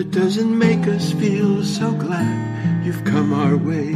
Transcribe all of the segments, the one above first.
that doesn't make us feel so glad you've come our way.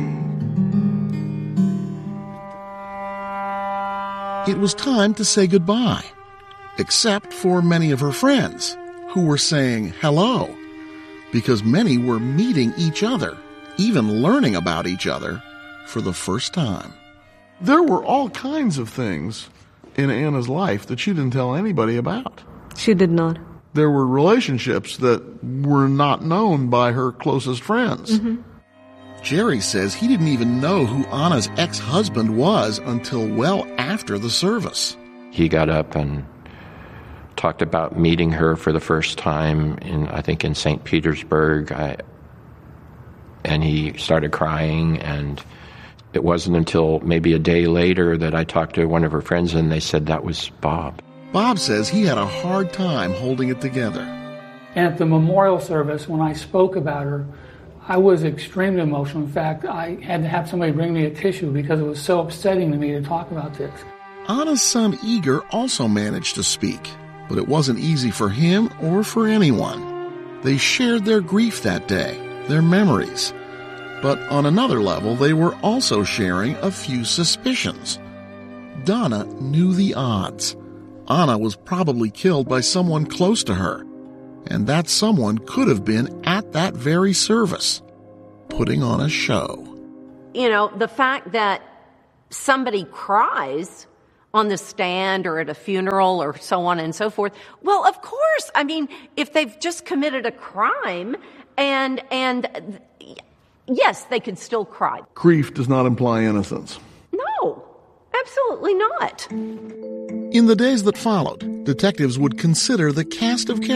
It was time to say goodbye, except for many of her friends who were saying hello, because many were meeting each other, even learning about each other for the first time. There were all kinds of things in Anna's life that she didn't tell anybody about. She did not. There were relationships that were not known by her closest friends. Mm-hmm. Jerry says he didn't even know who Anna's ex-husband was until well after the service. He got up and talked about meeting her for the first time in St. Petersburg. And he started crying, and it wasn't until maybe a day later that I talked to one of her friends, and they said that was Bob. Bob says he had a hard time holding it together. And at the memorial service, when I spoke about her, I was extremely emotional. In fact, I had to have somebody bring me a tissue because it was so upsetting to me to talk about this. Anna's son Igor also managed to speak, but it wasn't easy for him or for anyone. They shared their grief that day, their memories. But on another level, they were also sharing a few suspicions. Donna knew the odds. Anna was probably killed by someone close to her, and that someone could have been at that very service, putting on a show. You know, the fact that somebody cries on the stand or at a funeral or so on and so forth, well, of course, I mean, if they've just committed a crime and yes, they could still cry. Grief does not imply innocence. No, absolutely not. In the days that followed, detectives would consider the cast of characters